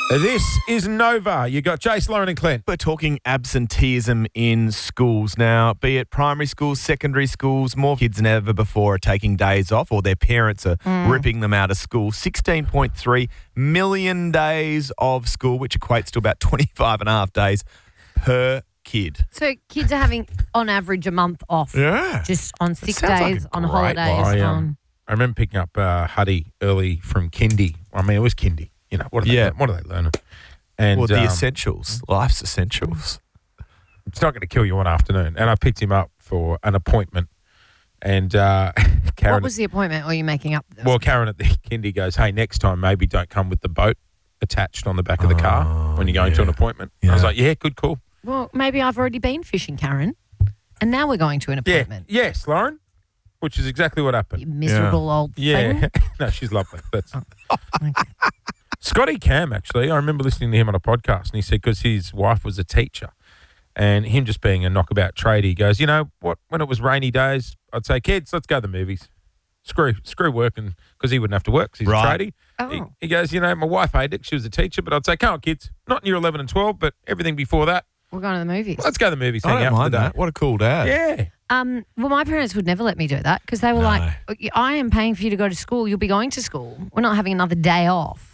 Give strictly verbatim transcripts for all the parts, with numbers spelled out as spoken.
This is Nova. You got Jace, Lauren and Clint. We're talking absenteeism in schools now, be it primary schools, secondary schools. More kids than ever before are taking days off, or their parents are mm. ripping them out of school. sixteen point three million days of school, which equates to about twenty-five and a half days per kid. So kids are having, on average, a month off. Yeah. Just on sick sounds like days, a on great holidays. life. I, um, on... I remember picking up uh, Huddy early from kindy. I mean, it was kindy. You know, what are they, Yeah. what are they learning? And, Well, the um, essentials, life's essentials. It's not going to kill you one afternoon. And I picked him up for an appointment. And uh, Karen... What was the appointment? Or are you making up? Well, Karen at the kindy goes, hey, next time maybe don't come with the boat attached on the back of the car Oh, when you're going yeah. to an appointment. Yeah. I was like, yeah, good call. Well, maybe I've already been fishing, Karen, and now we're going to an Yeah. appointment. Yes, Lauren, which is exactly what You happened. miserable old Yeah. thing. No, she's lovely. That's Okay. Scotty Cam, actually. I remember listening to him on a podcast, and he said because his wife was a teacher, and him just being a knockabout tradie, he goes, you know what? When it was rainy days, I'd say, kids, let's go to the movies. Screw, screw working because he wouldn't have to work because he's Right. a tradie. Oh. He, he goes, you know, my wife hated it. She was a teacher, but I'd say, come on, kids. Not in year eleven and twelve, but everything before that. We're going to the movies. Let's go to the movies. I Hang don't out for mind the day. that. What a cool dad. Yeah. Um, well, my parents would never let me do that because they were No. like, I am paying for you to go to school. You'll be going to school. We're not having another day off.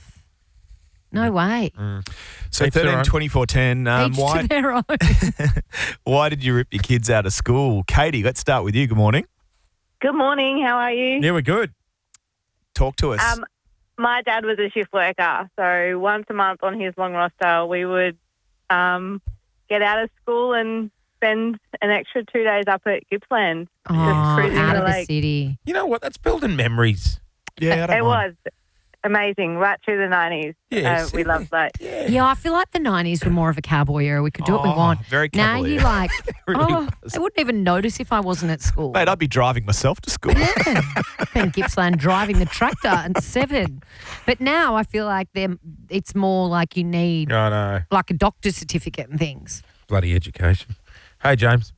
No way. So Each their thirteen, own. twenty-four, ten. Um, Each why, to their own. why did you rip your kids out of school? Katie, let's start with you. Good morning. Good morning. How are you? Yeah, we're good. Talk to us. Um, my dad was a shift worker, so once a month on his long roster, we would um, get out of school and spend an extra two days up at Gippsland. Oh, cruising out the of the lake. city. You know what? That's building memories. yeah, I don't It mind. was amazing, right through the nineties. Yeah, uh, we loved that. Yeah. Yeah, I feel like the nineties were more of a cowboy era. We could do what we Oh, want. very Now cavalier. you like, really oh, was. I wouldn't even notice if I wasn't at school. Mate, I'd be driving myself to school. Yeah. Ben Gippsland driving the tractor at seven. But now I feel like they're, it's more like you need I know. like a doctor's certificate and things. Bloody education. Hey, James.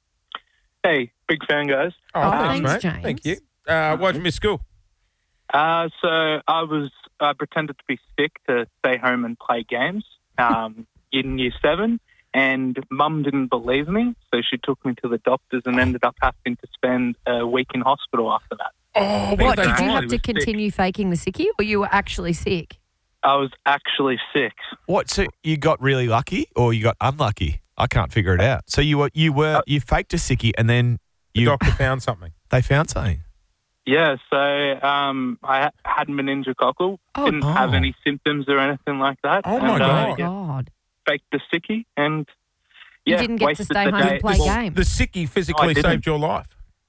Hey, big fan, guys. Oh, Oh, thanks, thanks, mate. James. Thank you. Uh, why'd you miss school? Uh, so I was I pretended to be sick to stay home and play games um, in year seven, and Mum didn't believe me, so she took me to the doctors and ended up having to spend a week in hospital after that. Oh, What, they did you find? have was to sick. continue faking the sickie or you were actually sick? I was actually sick. What? So you got really lucky, or you got unlucky? I can't figure it out. So you were you were you faked a sickie, and then The you doctor found something. they found something. Yeah, so um, I ha- had meningococcal, Oh, didn't have oh. any symptoms or anything like that. Oh, my and, God. Uh, Oh, yeah, God. faked the sickie and You yeah, didn't get to wasted stay the home and day. play Well, games. The sickie physically I didn't. saved your life.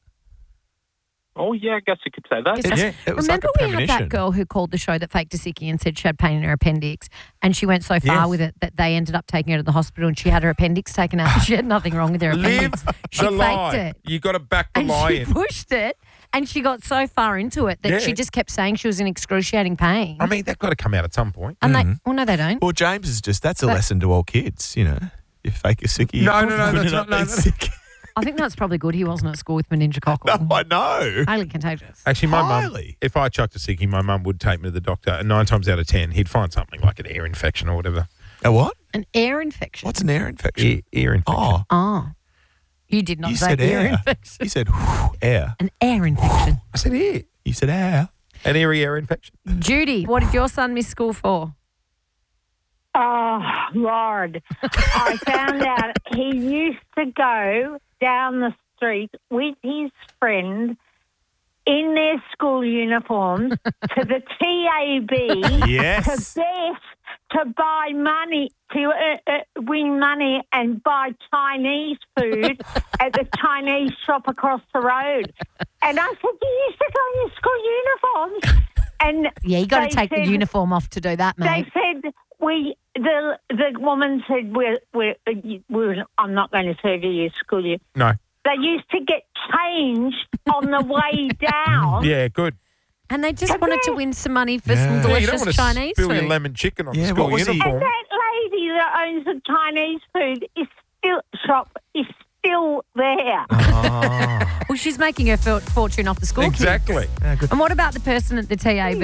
Oh yeah, I guess you could say that. Yes, Yeah, it was Remember like a we had that premonition. girl who called the show that faked a sickie and said she had pain in her appendix, and she went so far Yes. with it that they ended up taking her to the hospital and she had her appendix taken out. She had nothing wrong with her Live appendix. She the faked lie. it. You got to back the And lie she in. pushed it, and she got so far into it that Yeah. she just kept saying she was in excruciating pain. I mean, that got to come out at some point. and Mhm. they, well, no, they don't. Well, James is just that's a But- lesson to all kids. You know, you fake a sickie. No, no, no, Good that's enough not- no, being no. sick. I think that's probably good he wasn't at school with meningococcal. No, I know. Highly contagious. Actually, my mum, Highly. if I chucked a sickie, my mum would take me to the doctor, and nine times out of ten, he'd find something like an ear infection or whatever. A what? An ear infection. What's an ear infection? Ear, ear infection. Oh, Oh. You did not you say said ear air. infection. You said whew, air. An air infection. I said ear. You said air. An ear ear infection. Judy, what did your son miss school for? Oh, Lord. I found out he used to go down the street with his friend in their school uniforms to the T A B Yes. to bet, to buy money, to uh, uh, win money and buy Chinese food at the Chinese shop across the road. And I said, you used to go in your school uniforms? And Yeah, you got they to take the said- uniform off to do that, They mate. said we the the woman said we're we're, we're I'm not going to serve you your school. You. No. They used to get changed on the way down. Yeah, good. And they just wanted to win some money for Yeah. some Yeah, Yeah, you don't delicious want to Chinese spill food. your lemon chicken on Yeah, the school what was he- uniform. And that lady that owns the Chinese food is still shop is still there. Oh. Well, she's making her for- fortune off the school kids. Exactly. Yeah, good. And what about the person at the T A B?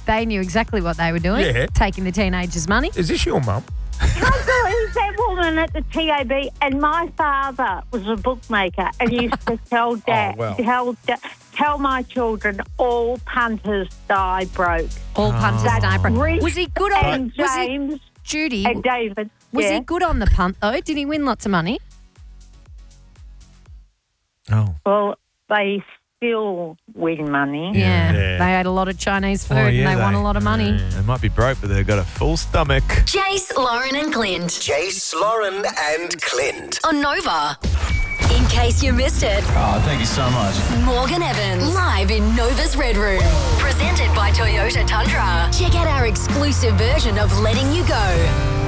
they knew exactly what they were doing, Yeah. taking the teenagers' money. Is this your mum? Uncle, he's that woman at the T A B, and my father was a bookmaker and he used to tell dad, well. tell, da- tell my children all punters die broke. All punters That's die broke. Reece Was he good on and was he, James Judy, and David. was yeah. he good on the punt, though? Did he win lots of money? Oh. Well, they still win money. Yeah. Yeah. They ate a lot of Chinese food Oh, and yeah, they, won they- a lot of money. They might be broke, but they've got a full stomach. Jace, Lauren and Clint Jace, Lauren, and Clint. on Nova. In case you missed it, Oh, thank you so much. Morgan Evans live in Nova's Red Room. Presented by Toyota Tundra. Check out our exclusive version of Letting You Go.